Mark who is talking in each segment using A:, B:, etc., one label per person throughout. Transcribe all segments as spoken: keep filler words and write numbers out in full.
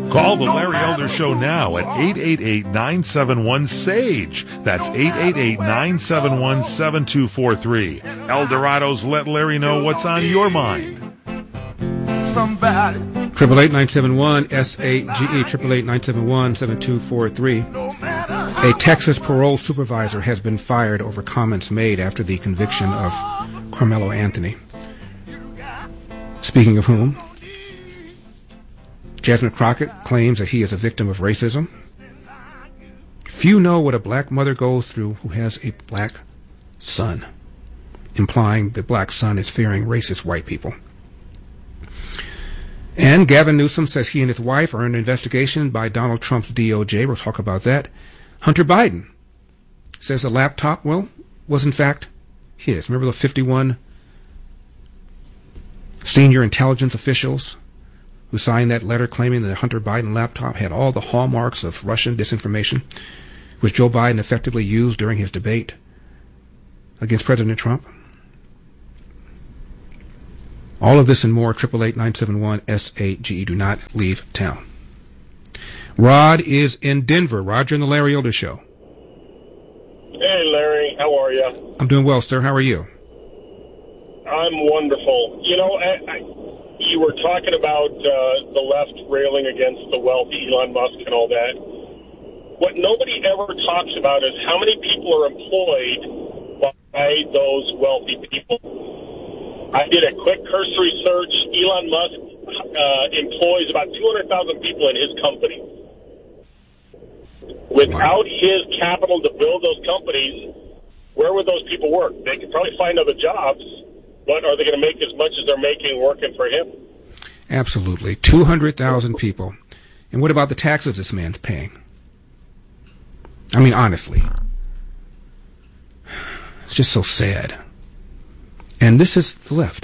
A: Call the Larry Elder Show now at eight eight eight, nine seven one, S A G E. That's eight eight eight, nine seven one, seven two four three. Eldorado's Let Larry Know What's on Your Mind.
B: Somebody. Triple eight nine seven one S A G E. Triple eight nine seven one seven two four three. A Texas parole supervisor has been fired over comments made after the conviction of Carmelo Anthony. Speaking of whom, Jasmine Crockett claims that he is a victim of racism. Few know what a black mother goes through who has a black son, implying the black son is fearing racist white people. And Gavin Newsom says he and his wife are under investigation by Donald Trump's D O J. We'll talk about that. Hunter Biden says the laptop, well, was in fact his. Remember the fifty-one senior intelligence officials who signed that letter claiming that the Hunter Biden laptop had all the hallmarks of Russian disinformation, which Joe Biden effectively used during his debate against President Trump? All of this and more, eight eight eight, nine seven one, S A G E. Do not leave town. Rod is in Denver. Roger and the Larry Elder Show.
C: Hey, Larry. How are you?
B: I'm doing well, sir. How are you?
C: I'm wonderful. You know, I, I, you were talking about uh, the left railing against the wealthy Elon Musk and all that. What nobody ever talks about is how many people are employed by those wealthy people. I did a quick cursory search. Elon Musk uh, employs about two hundred thousand people in his company. Without his capital to build those companies, where would those people work? They could probably find other jobs, but are they going to make as much as they're making working for him?
B: Absolutely. two hundred thousand people. And what about the taxes this man's paying? I mean, honestly. It's just so sad. And this is the left.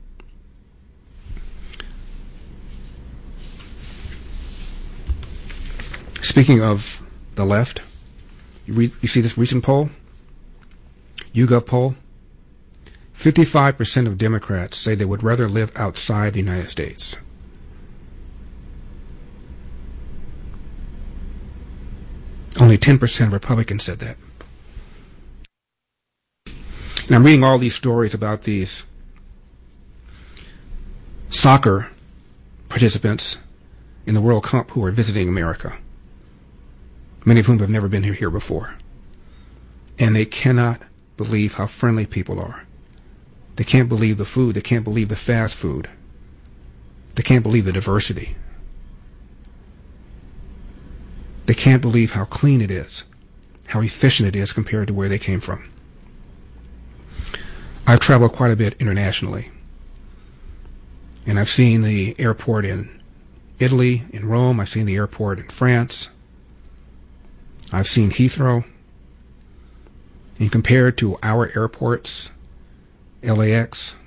B: Speaking of the left, you, re- you see this recent poll? YouGov poll? fifty-five percent of Democrats say they would rather live outside the United States. Only ten percent of Republicans said that. And I'm reading all these stories about these soccer participants in the World Cup who are visiting America, many of whom have never been here, here before. And they cannot believe how friendly people are. They can't believe the food. They can't believe the fast food. They can't believe the diversity. They can't believe how clean it is, how efficient it is compared to where they came from. I've traveled quite a bit internationally, and I've seen the airport in Italy, in Rome. I've seen the airport in France. I've seen Heathrow. And compared to our airports, L A X,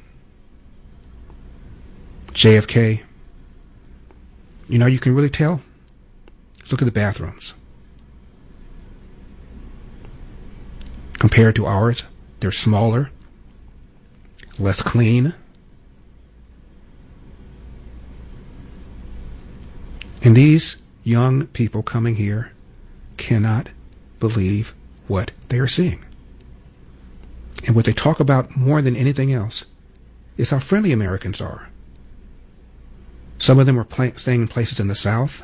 B: J F K, you know, you can really tell. Look at the bathrooms. Compared to ours, they're smaller, less clean. And these young people coming here cannot believe what they are seeing. And what they talk about more than anything else is how friendly Americans are. Some of them are play- staying in places in the South,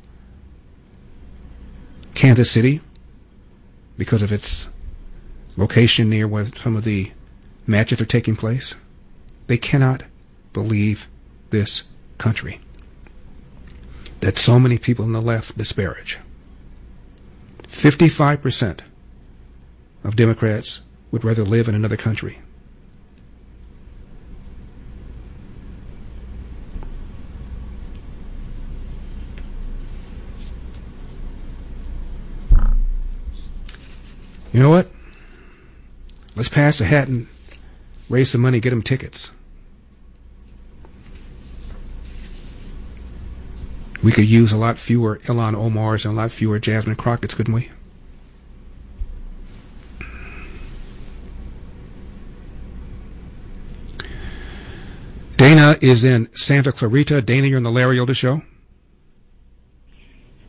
B: Kansas City, because of its location near where some of the matches are taking place. They cannot believe this country that so many people on the left disparage. fifty-five percent of Democrats would rather live in another country. You know what? Let's pass a hat and raise some money, get them tickets. We could use a lot fewer Ilhan Omars and a lot fewer Jasmine Crockett's, couldn't we? Dana is in Santa Clarita. Dana, you're on the Larry Elder Show.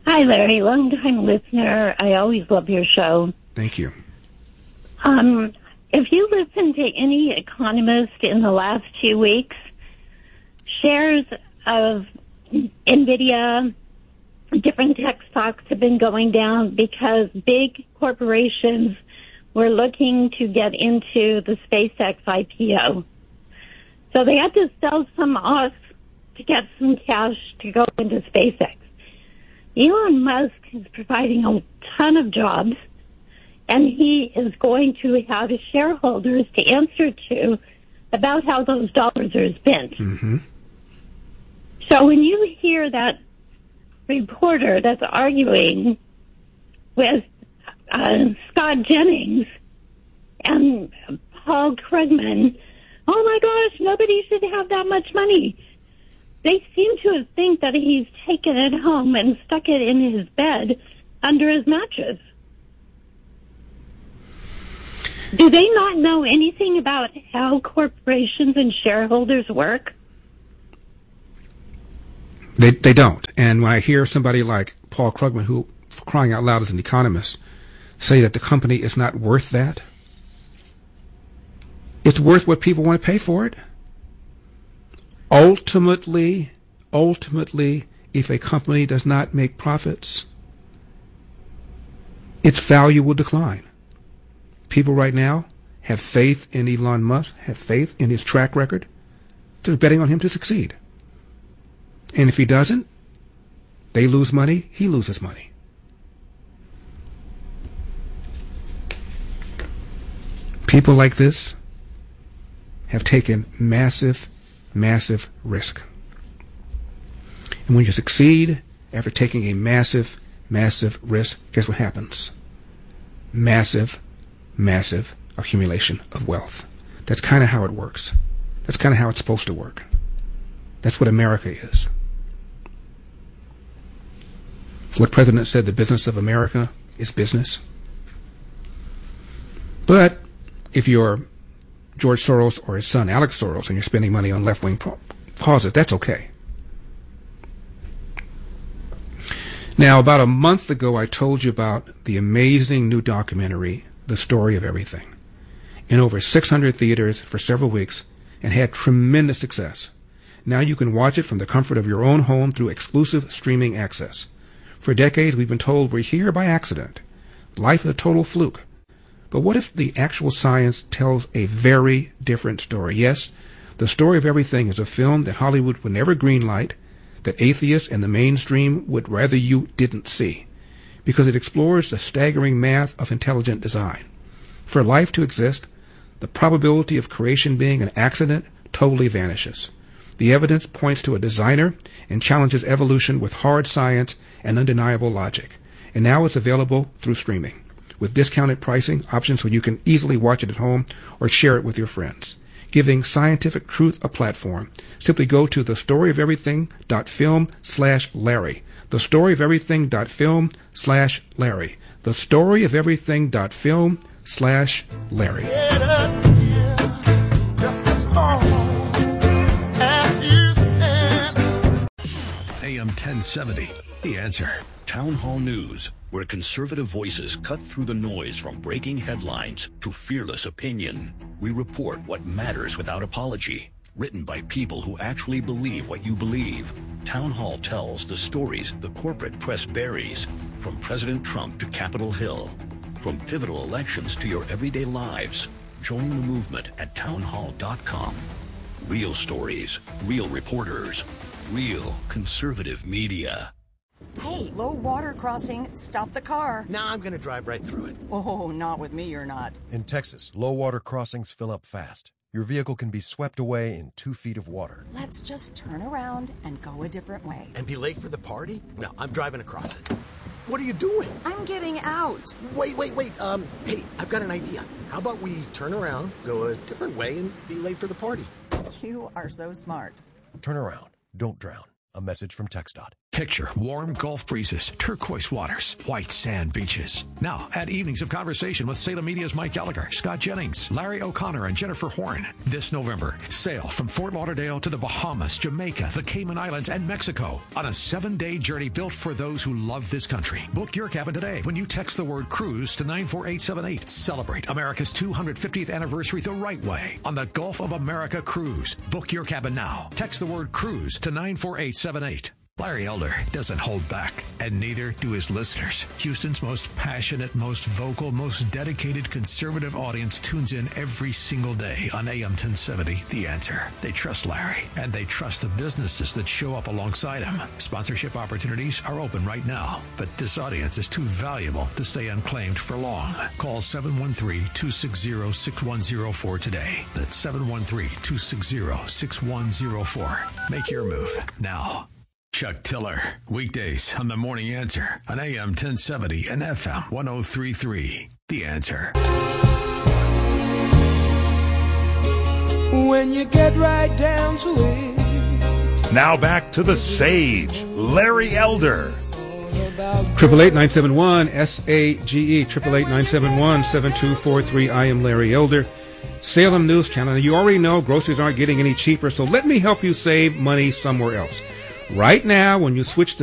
D: Hi, Larry. Long-time listener. I always love your show.
B: Thank you.
D: Um, if you listen to any economist in the last two weeks, shares of NVIDIA, different tech stocks have been going down because big corporations were looking to get into the SpaceX I P O. So they had to sell some off to get some cash to go into SpaceX. Elon Musk is providing a ton of jobs, and he is going to have his shareholders to answer to about how those dollars are spent.
B: Mm-hmm.
D: So when you hear that reporter that's arguing with uh, Scott Jennings and Paul Krugman, oh my gosh, nobody should have that much money. They seem to think that he's taken it home and stuck it in his bed under his mattress. Do they not know anything about how corporations and shareholders work?
B: They they don't. And when I hear somebody like Paul Krugman, who, for crying out loud, is an economist, say that the company is not worth that, it's worth what people want to pay for it. Ultimately, ultimately, if a company does not make profits, its value will decline. People right now have faith in Elon Musk, have faith in his track record. They're betting on him to succeed. And if he doesn't, they lose money, he loses money. People like this have taken massive, massive risk. And when you succeed after taking a massive, massive risk, guess what happens? Massive, massive accumulation of wealth. That's kind of how it works. That's kind of how it's supposed to work. That's what America is. What President said, the business of America is business. But if you're George Soros or his son Alex Soros and you're spending money on left-wing causes, that's okay. Now, about a month ago, I told you about the amazing new documentary, The Story of Everything, in over six hundred theaters for several weeks and had tremendous success. Now you can watch it from the comfort of your own home through exclusive streaming access. For decades, we've been told we're here by accident. Life is a total fluke. But what if the actual science tells a very different story? Yes, The Story of Everything is a film that Hollywood would never greenlight, that atheists and the mainstream would rather you didn't see, because it explores the staggering math of intelligent design. For life to exist, the probability of creation being an accident totally vanishes. The evidence points to a designer and challenges evolution with hard science and undeniable logic. And now it's available through streaming, with discounted pricing, options so you can easily watch it at home or share it with your friends. Giving scientific truth a platform, simply go to thestoryofeverything.film slash Larry. Thestoryofeverything.film slash Larry. Thestoryofeverything.film slash Larry.
E: A M ten seventy, The Answer.
F: Town Hall News, where conservative voices cut through the noise from breaking headlines to fearless opinion. We report what matters without apology. Written by people who actually believe what you believe. Town Hall tells the stories the corporate press buries, from President Trump to Capitol Hill. From pivotal elections to your everyday lives. Join the movement at town hall dot com. Real stories, real reporters, real conservative media.
G: Hey, low water crossing. Stop the car.
H: Nah, I'm going to drive right through it.
G: Oh, not with me, you're not.
I: In Texas, low water crossings fill up fast. Your vehicle can be swept away in two feet of water.
G: Let's just turn around and go a different way.
H: And be late for the party? No, I'm driving across it. What are you doing?
G: I'm getting out.
H: Wait, wait, wait. Um, hey, I've got an idea. How about we turn around, go a different way, and be late for the party?
G: You are so smart.
I: Turn around. Don't drown. A message from TxDOT.
E: Picture warm Gulf breezes, turquoise waters, white sand beaches. Now, add evenings of conversation with Salem Media's Mike Gallagher, Scott Jennings, Larry O'Connor, and Jennifer Horn. This November, sail from Fort Lauderdale to the Bahamas, Jamaica, the Cayman Islands, and Mexico on a seven-day journey built for those who love this country. Book your cabin today when you text the word cruise to nine four eight seven eight. Celebrate America's two hundred fiftieth anniversary the right way on the Gulf of America Cruise. Book your cabin now. Text the word cruise to nine four eight seven eight. Larry Elder doesn't hold back, and neither do his listeners. Houston's most passionate, most vocal, most dedicated conservative audience tunes in every single day on A M ten seventy, The Answer. They trust Larry, and they trust the businesses that show up alongside him. Sponsorship opportunities are open right now, but this audience is too valuable to stay unclaimed for long. Call seven one three, two six zero, six one zero four today. That's seven one three, two six zero, six one zero four. Make your move now. Chuck Tiller, weekdays on The Morning Answer on A M ten seventy and F M ten thirty-three. The Answer.
J: When you get right down to it.
A: Now back to the Sage, Larry Elder.
B: Triple eight nine seven one S A G E. Triple eight nine seven one seven two four three. I am Larry Elder. Salem News Channel. You already know groceries aren't getting any cheaper, so let me help you save money somewhere else. Right now, when you switch to